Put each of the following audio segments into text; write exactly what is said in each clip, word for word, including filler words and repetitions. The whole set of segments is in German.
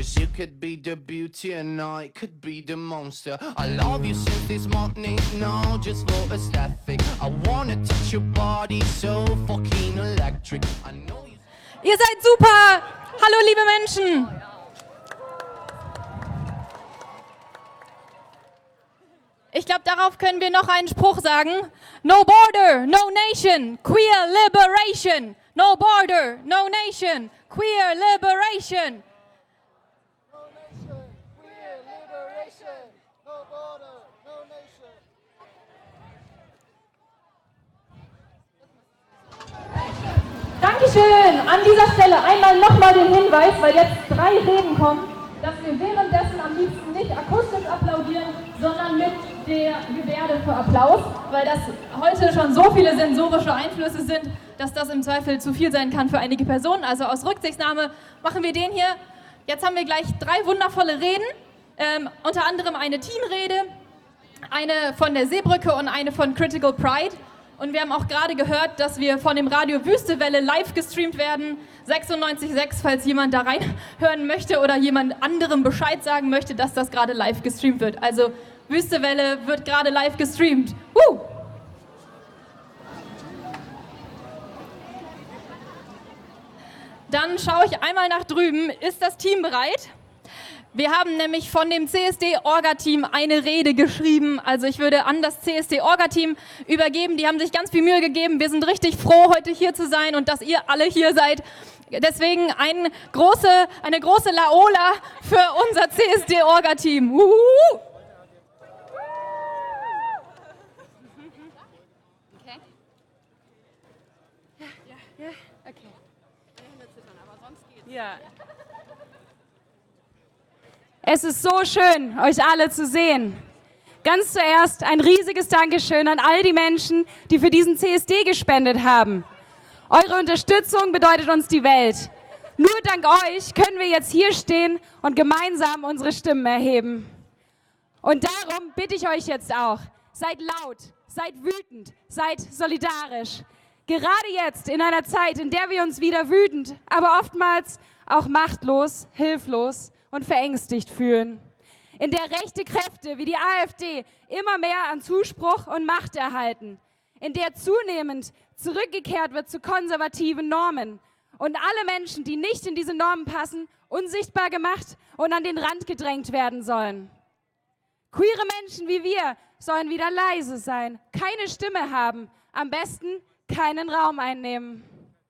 Cause you could be the beauty and I could be the monster. I love you since this morning, no, just for aesthetic. I wanna touch your body so fucking electric. I know you... Ihr seid super! Hallo liebe Menschen! Ich glaube, darauf können wir noch einen Spruch sagen. No border, no nation, queer liberation. No border, no nation, queer liberation. No nation, queer liberation. No border, no nation. Dankeschön. An dieser Stelle einmal nochmal den Hinweis, weil jetzt drei Reden kommen, dass wir währenddessen am liebsten nicht akustisch applaudieren, sondern mit der Gebärde für Applaus, weil das heute schon so viele sensorische Einflüsse sind, dass das im Zweifel zu viel sein kann für einige Personen. Also aus Rücksichtnahme machen wir den hier. Jetzt haben wir gleich drei wundervolle Reden, ähm, unter anderem eine Teamrede, eine von der Seebrücke und eine von Critical Pride. Und wir haben auch gerade gehört, dass wir von dem Radio Wüstewelle live gestreamt werden. sechsundneunzig Komma sechs, falls jemand da reinhören möchte oder jemand anderem Bescheid sagen möchte, dass das gerade live gestreamt wird. Also Wüstewelle wird gerade live gestreamt. Woo! Dann schaue ich einmal nach drüben. Ist das Team bereit? Wir haben nämlich von dem C S D-Orga-Team eine Rede geschrieben. Also ich würde an das C S D-Orga-Team übergeben. Die haben sich ganz viel Mühe gegeben. Wir sind richtig froh, heute hier zu sein und dass ihr alle hier seid. Deswegen ein große, eine große Laola für unser C S D-Orga-Team. Uhuhu. Okay. Ja, ja, ja, okay. Aber sonst geht's. Ja. Es ist so schön, euch alle zu sehen. Ganz zuerst ein riesiges Dankeschön an all die Menschen, die für diesen C S D gespendet haben. Eure Unterstützung bedeutet uns die Welt. Nur dank euch können wir jetzt hier stehen und gemeinsam unsere Stimmen erheben. Und darum bitte ich euch jetzt auch, seid laut, seid wütend, seid solidarisch. Gerade jetzt, in einer Zeit, in der wir uns wieder wütend, aber oftmals auch machtlos, hilflos und verängstigt fühlen. In der rechte Kräfte wie die AfD immer mehr an Zuspruch und Macht erhalten. In der zunehmend zurückgekehrt wird zu konservativen Normen und alle Menschen, die nicht in diese Normen passen, unsichtbar gemacht und an den Rand gedrängt werden sollen. Queere Menschen wie wir sollen wieder leise sein, keine Stimme haben, am besten keinen Raum einnehmen.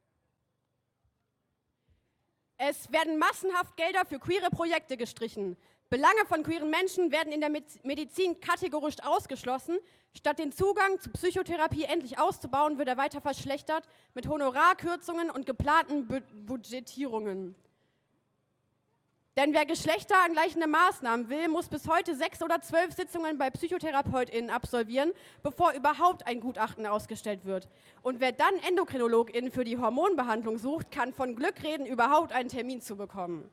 Es werden massenhaft Gelder für queere Projekte gestrichen. Belange von queeren Menschen werden in der Medizin kategorisch ausgeschlossen. Statt den Zugang zu Psychotherapie endlich auszubauen, wird er weiter verschlechtert mit Honorarkürzungen und geplanten Bu- Budgetierungen. Denn wer geschlechterangleichende Maßnahmen will, muss bis heute sechs oder zwölf Sitzungen bei PsychotherapeutInnen absolvieren, bevor überhaupt ein Gutachten ausgestellt wird. Und wer dann EndokrinologInnen für die Hormonbehandlung sucht, kann von Glück reden, überhaupt einen Termin zu bekommen.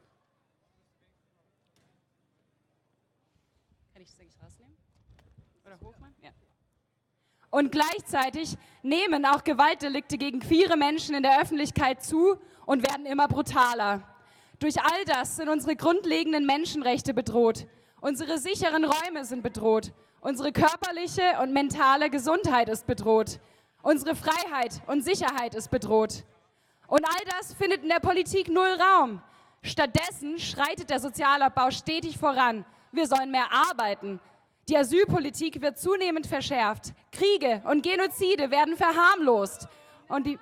Kann ich das eigentlich rausnehmen? Oder hochmachen? Ja. Und gleichzeitig nehmen auch Gewaltdelikte gegen queere Menschen in der Öffentlichkeit zu und werden immer brutaler. Durch all das sind unsere grundlegenden Menschenrechte bedroht. Unsere sicheren Räume sind bedroht. Unsere körperliche und mentale Gesundheit ist bedroht. Unsere Freiheit und Sicherheit ist bedroht. Und all das findet in der Politik null Raum. Stattdessen schreitet der Sozialabbau stetig voran. Wir sollen mehr arbeiten. Die Asylpolitik wird zunehmend verschärft. Kriege und Genozide werden verharmlost. Und die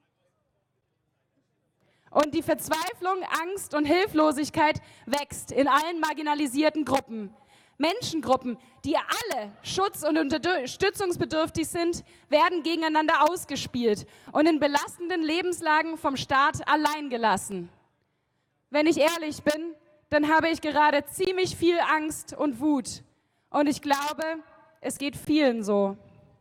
Und die Verzweiflung, Angst und Hilflosigkeit wächst in allen marginalisierten Gruppen. Menschengruppen, die alle schutz- und unterstützungsbedürftig sind, werden gegeneinander ausgespielt und in belastenden Lebenslagen vom Staat allein gelassen. Wenn ich ehrlich bin, dann habe ich gerade ziemlich viel Angst und Wut. Und ich glaube, es geht vielen so.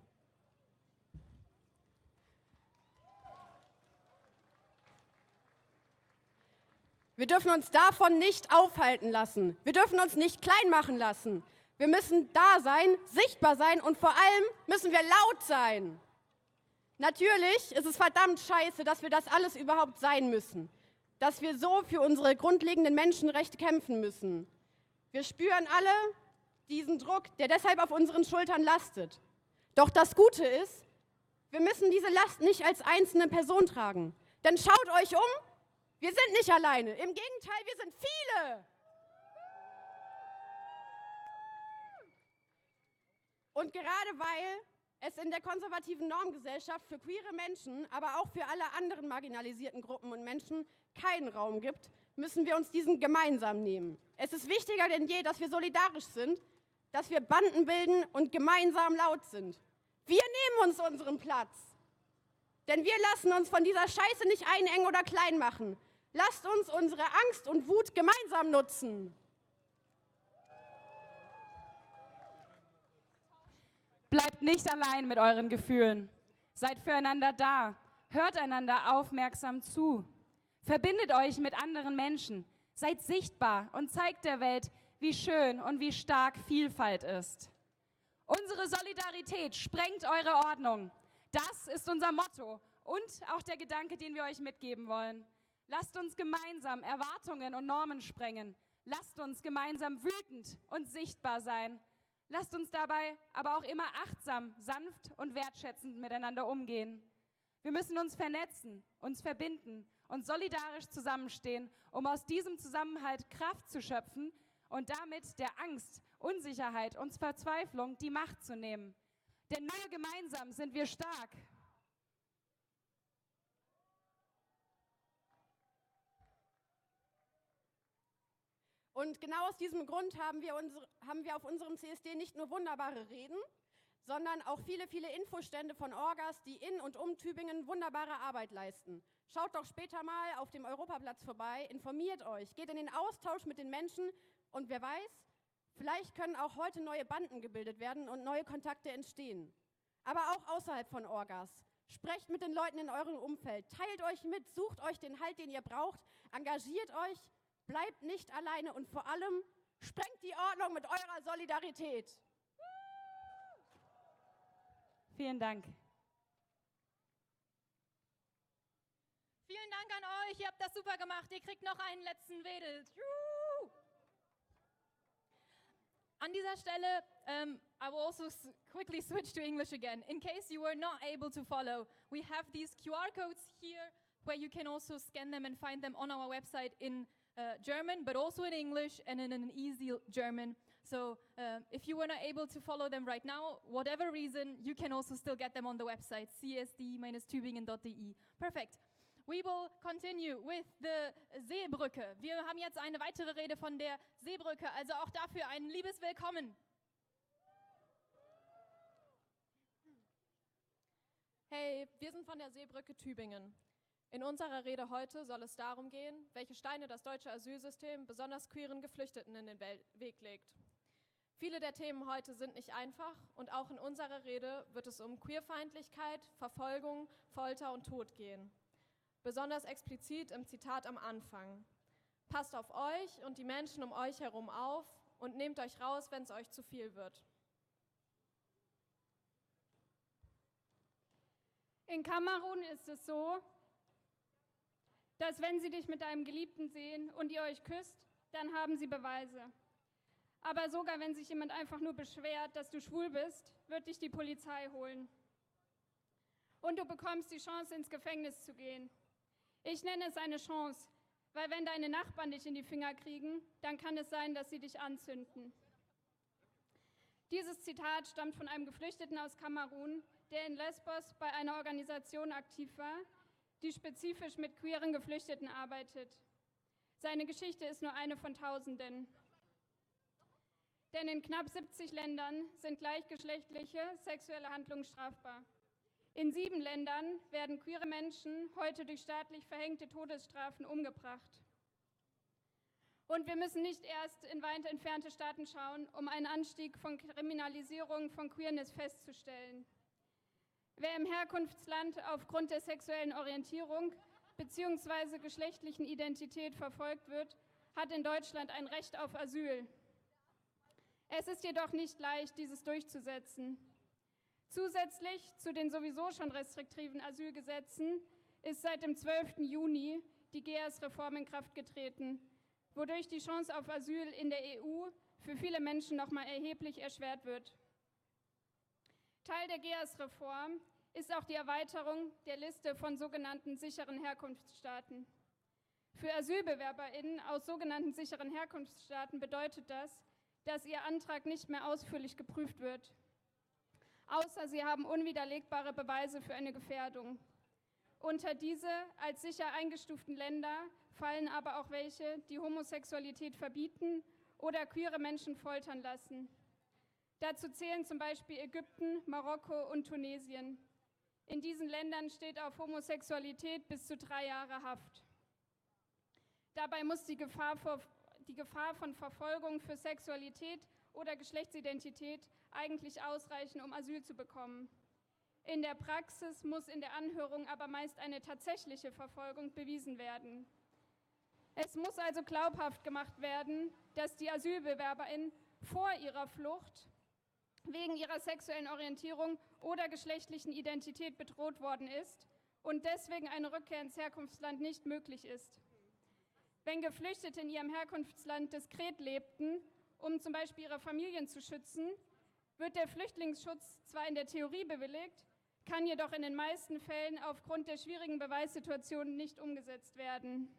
Wir dürfen uns davon nicht aufhalten lassen. Wir dürfen uns nicht klein machen lassen. Wir müssen da sein, sichtbar sein und vor allem müssen wir laut sein. Natürlich ist es verdammt scheiße, dass wir das alles überhaupt sein müssen. dass wir so für unsere grundlegenden Menschenrechte kämpfen müssen. Wir spüren alle diesen Druck, der deshalb auf unseren Schultern lastet. Doch das Gute ist, wir müssen diese Last nicht als einzelne Person tragen. Denn schaut euch um, wir sind nicht alleine. Im Gegenteil, wir sind viele. Und gerade weil es in der konservativen Normgesellschaft für queere Menschen, aber auch für alle anderen marginalisierten Gruppen und Menschen keinen Raum gibt, müssen wir uns diesen gemeinsam nehmen. Es ist wichtiger denn je, dass wir solidarisch sind, dass wir Banden bilden und gemeinsam laut sind. Wir nehmen uns unseren Platz. Denn wir lassen uns von dieser Scheiße nicht einengen oder klein machen. Lasst uns unsere Angst und Wut gemeinsam nutzen. Bleibt nicht allein mit euren Gefühlen. Seid füreinander da. Hört einander aufmerksam zu. Verbindet euch mit anderen Menschen. Seid sichtbar und zeigt der Welt, wie schön und wie stark Vielfalt ist. Unsere Solidarität sprengt eure Ordnung. Das ist unser Motto und auch der Gedanke, den wir euch mitgeben wollen. Lasst uns gemeinsam Erwartungen und Normen sprengen. Lasst uns gemeinsam wütend und sichtbar sein. Lasst uns dabei aber auch immer achtsam, sanft und wertschätzend miteinander umgehen. Wir müssen uns vernetzen, uns verbinden und solidarisch zusammenstehen, um aus diesem Zusammenhalt Kraft zu schöpfen und damit der Angst, Unsicherheit und Verzweiflung die Macht zu nehmen. Denn nur gemeinsam sind wir stark. Und genau aus diesem Grund haben wir, unsere, haben wir auf unserem C S D nicht nur wunderbare Reden, sondern auch viele, viele Infostände von Orgas, die in und um Tübingen wunderbare Arbeit leisten. Schaut doch später mal auf dem Europaplatz vorbei, informiert euch, geht in den Austausch mit den Menschen und wer weiß, vielleicht können auch heute neue Banden gebildet werden und neue Kontakte entstehen. Aber auch außerhalb von Orgas. Sprecht mit den Leuten in eurem Umfeld, teilt euch mit, sucht euch den Halt, den ihr braucht, engagiert euch, bleibt nicht alleine und vor allem sprengt die Ordnung mit eurer Solidarität. Vielen Dank. Vielen Dank an euch, ihr habt das super gemacht. Ihr kriegt noch einen letzten Wedel. Juhu! An dieser Stelle, um, I will also quickly switch to English again. In case you were not able to follow, we have these Q R codes here where you can also scan them and find them on our website in uh, German, but also in English and in an easy German. So uh, if you were not able to follow them right now, whatever reason, you can also still get them on the website, c s d dash tübingen dot d e. Perfect. We will continue with the Seebrücke. Wir haben jetzt eine weitere Rede von der Seebrücke, also auch dafür ein liebes Willkommen. Hey, wir sind von der Seebrücke Tübingen. In unserer Rede heute soll es darum gehen, welche Steine das deutsche Asylsystem besonders queeren Geflüchteten in den Weg legt. Viele der Themen heute sind nicht einfach und auch in unserer Rede wird es um Queerfeindlichkeit, Verfolgung, Folter und Tod gehen. Besonders explizit im Zitat am Anfang. Passt auf euch und die Menschen um euch herum auf und nehmt euch raus, wenn es euch zu viel wird. In Kamerun ist es so, dass wenn sie dich mit deinem Geliebten sehen und ihr euch küsst, dann haben sie Beweise. Aber sogar wenn sich jemand einfach nur beschwert, dass du schwul bist, wird dich die Polizei holen. Und du bekommst die Chance, ins Gefängnis zu gehen. Ich nenne es eine Chance, weil wenn deine Nachbarn dich in die Finger kriegen, dann kann es sein, dass sie dich anzünden. Dieses Zitat stammt von einem Geflüchteten aus Kamerun, der in Lesbos bei einer Organisation aktiv war, die spezifisch mit queeren Geflüchteten arbeitet. Seine Geschichte ist nur eine von Tausenden. Denn in knapp siebzig Ländern sind gleichgeschlechtliche sexuelle Handlungen strafbar. In sieben Ländern werden queere Menschen heute durch staatlich verhängte Todesstrafen umgebracht. Und wir müssen nicht erst in weit entfernte Staaten schauen, um einen Anstieg von Kriminalisierung von Queerness festzustellen. Wer im Herkunftsland aufgrund der sexuellen Orientierung bzw. geschlechtlichen Identität verfolgt wird, hat in Deutschland ein Recht auf Asyl. Es ist jedoch nicht leicht, dieses durchzusetzen. Zusätzlich zu den sowieso schon restriktiven Asylgesetzen ist seit dem zwölften Juni die G E A S-Reform in Kraft getreten, wodurch die Chance auf Asyl in der E U für viele Menschen nochmal erheblich erschwert wird. Teil der G E A S-Reform ist auch die Erweiterung der Liste von sogenannten sicheren Herkunftsstaaten. Für AsylbewerberInnen aus sogenannten sicheren Herkunftsstaaten bedeutet das, dass ihr Antrag nicht mehr ausführlich geprüft wird, außer sie haben unwiderlegbare Beweise für eine Gefährdung. Unter diese als sicher eingestuften Länder fallen aber auch welche, die Homosexualität verbieten oder queere Menschen foltern lassen. Dazu zählen zum Beispiel Ägypten, Marokko und Tunesien. In diesen Ländern steht auf Homosexualität bis zu drei Jahre Haft. Dabei muss die Gefahr, vor, die Gefahr von Verfolgung für Sexualität oder Geschlechtsidentität eigentlich ausreichen, um Asyl zu bekommen. In der Praxis muss in der Anhörung aber meist eine tatsächliche Verfolgung bewiesen werden. Es muss also glaubhaft gemacht werden, dass die AsylbewerberInnen vor ihrer Flucht wegen ihrer sexuellen Orientierung oder geschlechtlichen Identität bedroht worden ist und deswegen eine Rückkehr ins Herkunftsland nicht möglich ist. Wenn Geflüchtete in ihrem Herkunftsland diskret lebten, um zum Beispiel ihre Familien zu schützen, wird der Flüchtlingsschutz zwar in der Theorie bewilligt, kann jedoch in den meisten Fällen aufgrund der schwierigen Beweissituation nicht umgesetzt werden.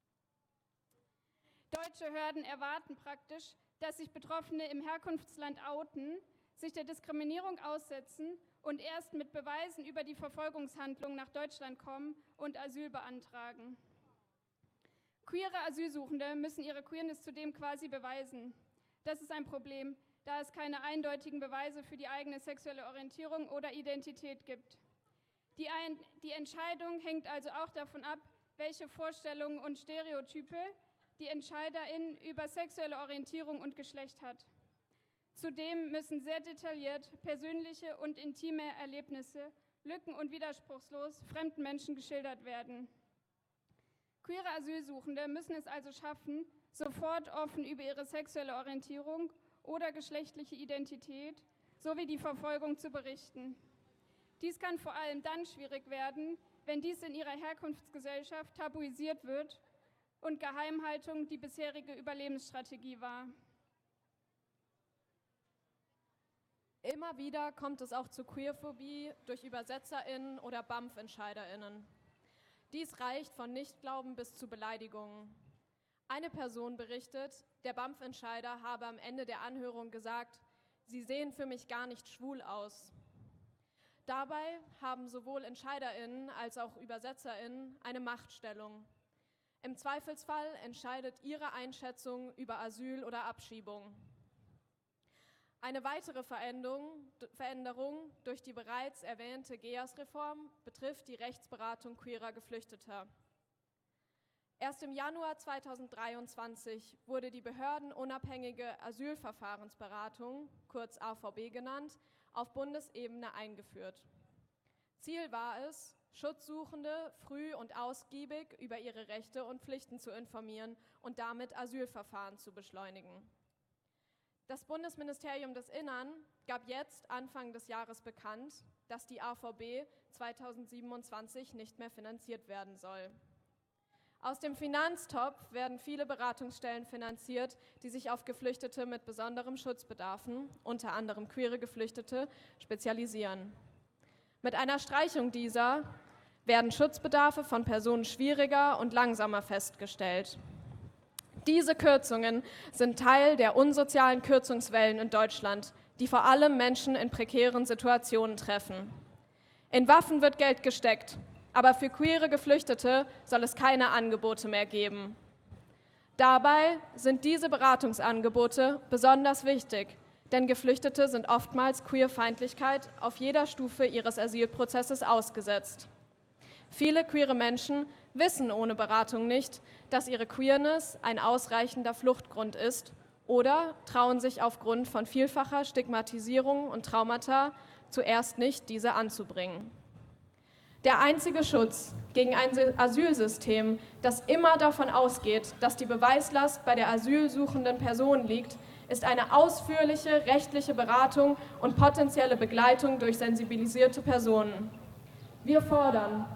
Deutsche Behörden erwarten praktisch, dass sich Betroffene im Herkunftsland outen, sich der Diskriminierung aussetzen und erst mit Beweisen über die Verfolgungshandlung nach Deutschland kommen und Asyl beantragen. Queere Asylsuchende müssen ihre Queerness zudem quasi beweisen. Das ist ein Problem, da es keine eindeutigen Beweise für die eigene sexuelle Orientierung oder Identität gibt. Die, ein, die Entscheidung hängt also auch davon ab, welche Vorstellungen und Stereotype die EntscheiderInnen über sexuelle Orientierung und Geschlecht hat. Zudem müssen sehr detailliert persönliche und intime Erlebnisse, lücken- und widerspruchslos fremden Menschen geschildert werden. Queere Asylsuchende müssen es also schaffen, sofort offen über ihre sexuelle Orientierung oder geschlechtliche Identität sowie die Verfolgung zu berichten. Dies kann vor allem dann schwierig werden, wenn dies in ihrer Herkunftsgesellschaft tabuisiert wird und Geheimhaltung die bisherige Überlebensstrategie war. Immer wieder kommt es auch zu Queerphobie durch ÜbersetzerInnen oder B A M F-EntscheiderInnen. Dies reicht von Nichtglauben bis zu Beleidigungen. Eine Person berichtet, der B A M F-Entscheider habe am Ende der Anhörung gesagt, sie sehen für mich gar nicht schwul aus. Dabei haben sowohl EntscheiderInnen als auch ÜbersetzerInnen eine Machtstellung. Im Zweifelsfall entscheidet ihre Einschätzung über Asyl oder Abschiebung. Eine weitere Veränderung, Veränderung durch die bereits erwähnte G E A S-Reform betrifft die Rechtsberatung queerer Geflüchteter. Erst im Januar zweitausenddreiundzwanzig wurde die behördenunabhängige Asylverfahrensberatung, kurz A V B genannt, auf Bundesebene eingeführt. Ziel war es, Schutzsuchende früh und ausgiebig über ihre Rechte und Pflichten zu informieren und damit Asylverfahren zu beschleunigen. Das Bundesministerium des Innern gab jetzt Anfang des Jahres bekannt, dass die A V B zweitausendsiebenundzwanzig nicht mehr finanziert werden soll. Aus dem Finanztopf werden viele Beratungsstellen finanziert, die sich auf Geflüchtete mit besonderem Schutzbedarfen, unter anderem queere Geflüchtete, spezialisieren. Mit einer Streichung dieser werden Schutzbedarfe von Personen schwieriger und langsamer festgestellt. Diese Kürzungen sind Teil der unsozialen Kürzungswellen in Deutschland, die vor allem Menschen in prekären Situationen treffen. In Waffen wird Geld gesteckt, aber für queere Geflüchtete soll es keine Angebote mehr geben. Dabei sind diese Beratungsangebote besonders wichtig, denn Geflüchtete sind oftmals Queerfeindlichkeit auf jeder Stufe ihres Asylprozesses ausgesetzt. Viele queere Menschen wissen ohne Beratung nicht, dass ihre Queerness ein ausreichender Fluchtgrund ist oder trauen sich aufgrund von vielfacher Stigmatisierung und Traumata zuerst nicht, diese anzubringen. Der einzige Schutz gegen ein Asylsystem, das immer davon ausgeht, dass die Beweislast bei der asylsuchenden Person liegt, ist eine ausführliche rechtliche Beratung und potenzielle Begleitung durch sensibilisierte Personen. Wir fordern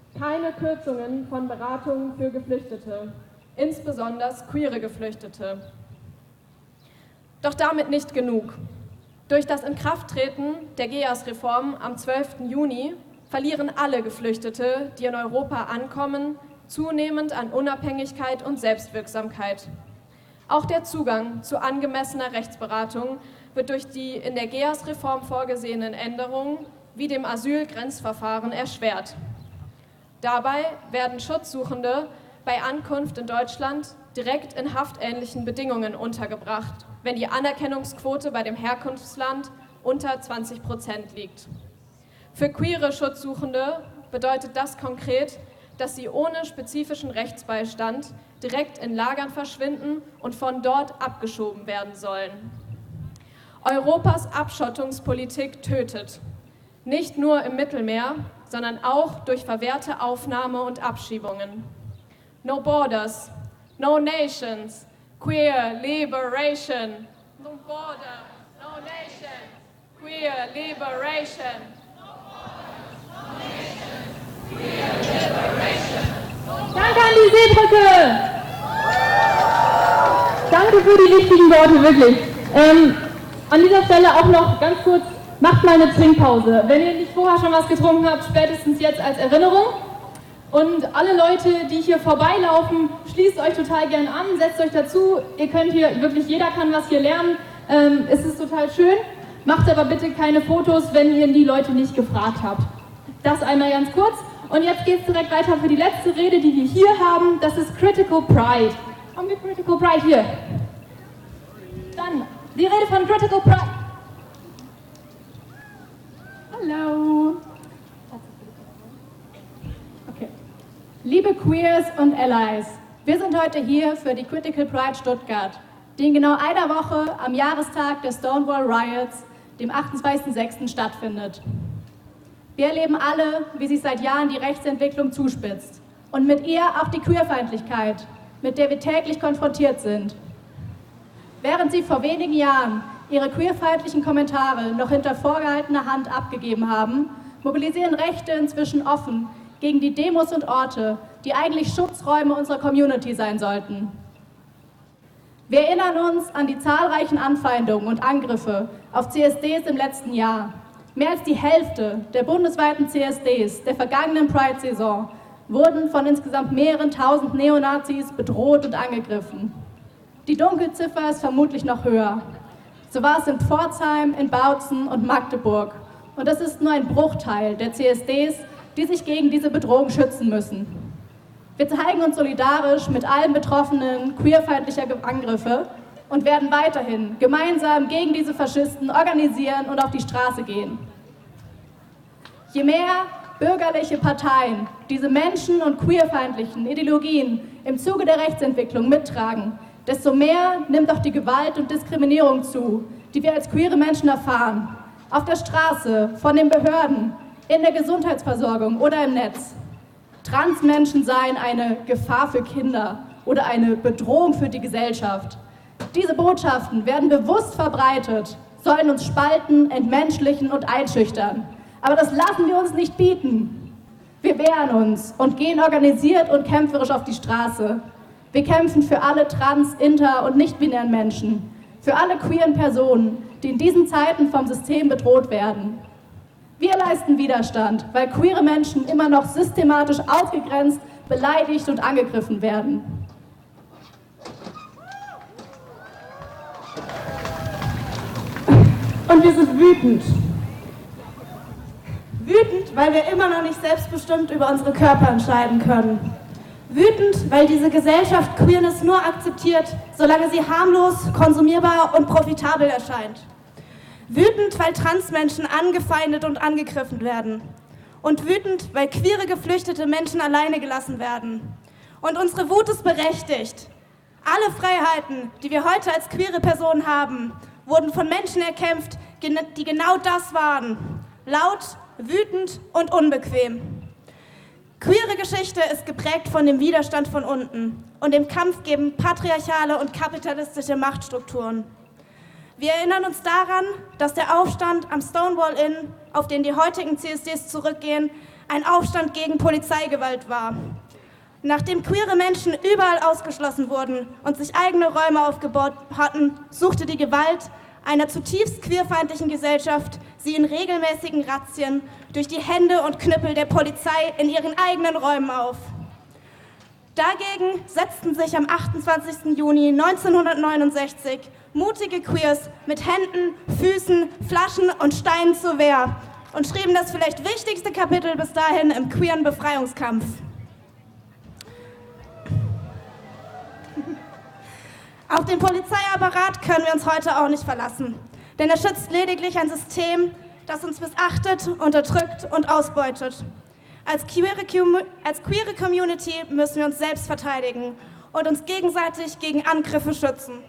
Keine Kürzungen von Beratungen für Geflüchtete, insbesondere queere Geflüchtete. Doch damit nicht genug. Durch das Inkrafttreten der G E A S-Reform am zwölften Juni verlieren alle Geflüchtete, die in Europa ankommen, zunehmend an Unabhängigkeit und Selbstwirksamkeit. Auch der Zugang zu angemessener Rechtsberatung wird durch die in der G E A S-Reform vorgesehenen Änderungen wie dem Asylgrenzverfahren erschwert. Dabei werden Schutzsuchende bei Ankunft in Deutschland direkt in haftähnlichen Bedingungen untergebracht, wenn die Anerkennungsquote bei dem Herkunftsland unter zwanzig Prozent liegt. Für queere Schutzsuchende bedeutet das konkret, dass sie ohne spezifischen Rechtsbeistand direkt in Lagern verschwinden und von dort abgeschoben werden sollen. Europas Abschottungspolitik tötet. Nicht nur im Mittelmeer, sondern auch durch verwehrte Aufnahme und Abschiebungen. No borders, no nations, queer liberation. No border, no nation, queer liberation. Danke an die Seebrücke! Danke für die wichtigen Worte, wirklich. Ähm, an dieser Stelle auch noch ganz kurz, macht mal eine Trinkpause. Wenn ihr nicht vorher schon was getrunken habt, spätestens jetzt als Erinnerung. Und alle Leute, die hier vorbeilaufen, schließt euch total gern an, setzt euch dazu. Ihr könnt hier, wirklich jeder kann was hier lernen. Ähm, es ist total schön. Macht aber bitte keine Fotos, wenn ihr die Leute nicht gefragt habt. Das einmal ganz kurz. Und jetzt geht es direkt weiter für die letzte Rede, die wir hier haben. Das ist Critical Pride. Haben wir Critical Pride hier? Dann die Rede von Critical Pride. Hallo. Okay. Liebe Queers und Allies, wir sind heute hier für die Critical Pride Stuttgart, die in genau einer Woche am Jahrestag der Stonewall Riots, dem achtundzwanzigsten sechsten stattfindet. Wir erleben alle, wie sich seit Jahren die Rechtsentwicklung zuspitzt und mit ihr auch die Queerfeindlichkeit, mit der wir täglich konfrontiert sind. Während Sie vor wenigen Jahren Ihre queerfeindlichen Kommentare noch hinter vorgehaltener Hand abgegeben haben, mobilisieren Rechte inzwischen offen gegen die Demos und Orte, die eigentlich Schutzräume unserer Community sein sollten. Wir erinnern uns an die zahlreichen Anfeindungen und Angriffe auf C S Ds im letzten Jahr. Mehr als die Hälfte der bundesweiten C S Ds der vergangenen Pride-Saison wurden von insgesamt mehreren tausend Neonazis bedroht und angegriffen. Die Dunkelziffer ist vermutlich noch höher. So war es in Pforzheim, in Bautzen und Magdeburg. Und das ist nur ein Bruchteil der C S Ds, die sich gegen diese Bedrohung schützen müssen. Wir zeigen uns solidarisch mit allen Betroffenen queerfeindlicher Angriffe und werden weiterhin gemeinsam gegen diese Faschisten organisieren und auf die Straße gehen. Je mehr bürgerliche Parteien diese menschen- und queerfeindlichen Ideologien im Zuge der Rechtsentwicklung mittragen, desto mehr nimmt auch die Gewalt und Diskriminierung zu, die wir als queere Menschen erfahren. Auf der Straße, von den Behörden, in der Gesundheitsversorgung oder im Netz. Transmenschen seien eine Gefahr für Kinder oder eine Bedrohung für die Gesellschaft. Diese Botschaften werden bewusst verbreitet, sollen uns spalten, entmenschlichen und einschüchtern. Aber das lassen wir uns nicht bieten. Wir wehren uns und gehen organisiert und kämpferisch auf die Straße. Wir kämpfen für alle trans-, inter- und nicht-binären Menschen, für alle queeren Personen, die in diesen Zeiten vom System bedroht werden. Wir leisten Widerstand, weil queere Menschen immer noch systematisch ausgegrenzt, beleidigt und angegriffen werden. Und wir sind wütend. Wütend, weil wir immer noch nicht selbstbestimmt über unsere Körper entscheiden können. Wütend, weil diese Gesellschaft Queerness nur akzeptiert, solange sie harmlos, konsumierbar und profitabel erscheint. Wütend, weil Transmenschen angefeindet und angegriffen werden. Und wütend, weil queere geflüchtete Menschen alleine gelassen werden. Und unsere Wut ist berechtigt. Alle Freiheiten, die wir heute als queere Personen haben, wurden von Menschen erkämpft, die genau das waren. Laut, wütend und unbequem. Queere Geschichte ist geprägt von dem Widerstand von unten und dem Kampf gegen patriarchale und kapitalistische Machtstrukturen. Wir erinnern uns daran, dass der Aufstand am Stonewall Inn, auf den die heutigen C S Ds zurückgehen, ein Aufstand gegen Polizeigewalt war. Nachdem queere Menschen überall ausgeschlossen wurden und sich eigene Räume aufgebaut hatten, suchte die Gewalt einer zutiefst queerfeindlichen Gesellschaft sie in regelmäßigen Razzien durch die Hände und Knüppel der Polizei in ihren eigenen Räumen auf. Dagegen setzten sich am achtundzwanzigsten Juni neunzehnhundertneunundsechzig mutige Queers mit Händen, Füßen, Flaschen und Steinen zur Wehr und schrieben das vielleicht wichtigste Kapitel bis dahin im queeren Befreiungskampf. Auf den Polizeiapparat können wir uns heute auch nicht verlassen, denn er schützt lediglich ein System, das uns missachtet, unterdrückt und ausbeutet. Als queere, als queere Community müssen wir uns selbst verteidigen und uns gegenseitig gegen Angriffe schützen.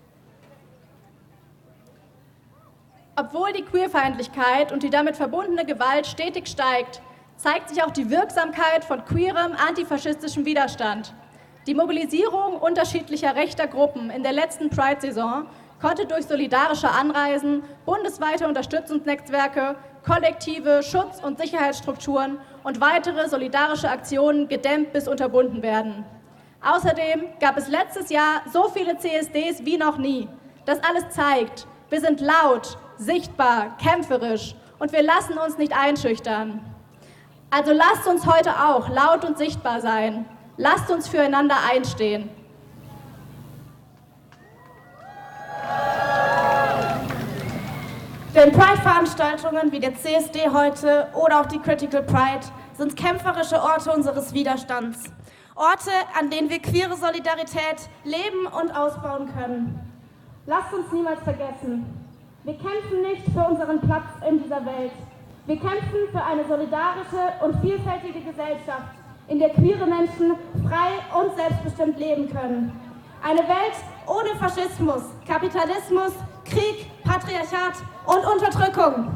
Obwohl die Queerfeindlichkeit und die damit verbundene Gewalt stetig steigt, zeigt sich auch die Wirksamkeit von queerem antifaschistischem Widerstand. Die Mobilisierung unterschiedlicher rechter Gruppen in der letzten Pride-Saison konnte durch solidarische Anreisen, bundesweite Unterstützungsnetzwerke, kollektive Schutz- und Sicherheitsstrukturen und weitere solidarische Aktionen gedämmt bis unterbunden werden. Außerdem gab es letztes Jahr so viele C S Ds wie noch nie. Das alles zeigt, wir sind laut, sichtbar, kämpferisch und wir lassen uns nicht einschüchtern. Also lasst uns heute auch laut und sichtbar sein. Lasst uns füreinander einstehen. Denn Pride-Veranstaltungen wie der C S D heute oder auch die Critical Pride sind kämpferische Orte unseres Widerstands. Orte, an denen wir queere Solidarität leben und ausbauen können. Lasst uns niemals vergessen, wir kämpfen nicht für unseren Platz in dieser Welt. Wir kämpfen für eine solidarische und vielfältige Gesellschaft, in der queere Menschen frei und selbstbestimmt leben können. Eine Welt ohne Faschismus, Kapitalismus, Krieg, Patriarchat und Unterdrückung.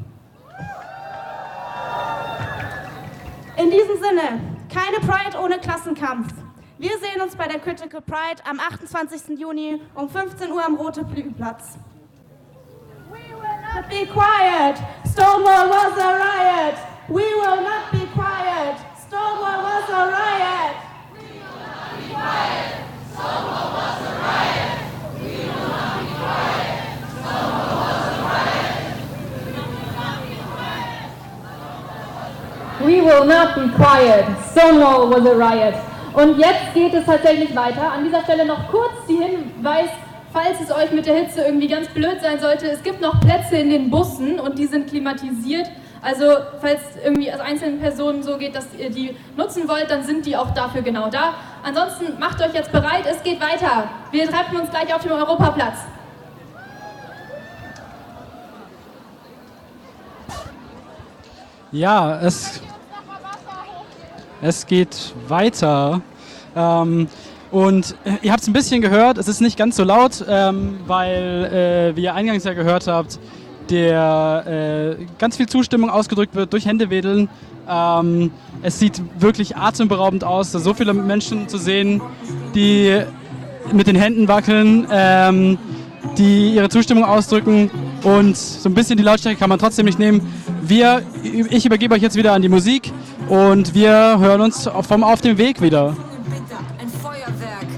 In diesem Sinne, keine Pride ohne Klassenkampf. Wir sehen uns bei der Critical Pride am achtundzwanzigsten Juni um fünfzehn Uhr am Rote Blütenplatz. We will not be quiet. Stonewall was a riot. We will not be quiet. Stonewall was a riot. We will not be quiet. Stonewall was a riot. We will not be quiet. Stonewall was a riot. We will not be quiet. Stonewall was a riot. Und jetzt geht es tatsächlich weiter. An dieser Stelle noch kurz die Hinweis, falls es euch mit der Hitze irgendwie ganz blöd sein sollte, es gibt noch Plätze in den Bussen und die sind klimatisiert. Also falls irgendwie als einzelnen Personen so geht, dass ihr die nutzen wollt, dann sind die auch dafür genau da. Ansonsten macht euch jetzt bereit, es geht weiter. Wir treffen uns gleich auf dem Europaplatz. Ja, es, es geht weiter. Ähm, und ihr habt es ein bisschen gehört, es ist nicht ganz so laut, ähm, weil, äh, wie ihr eingangs ja gehört habt, der äh, ganz viel Zustimmung ausgedrückt wird durch Händewedeln. Ähm, es sieht wirklich atemberaubend aus, so viele Menschen zu sehen, die mit den Händen wackeln, ähm, die ihre Zustimmung ausdrücken, und so ein bisschen die Lautstärke kann man trotzdem nicht nehmen. Wir, ich übergebe euch jetzt wieder an die Musik und wir hören uns vom Auf dem Weg wieder.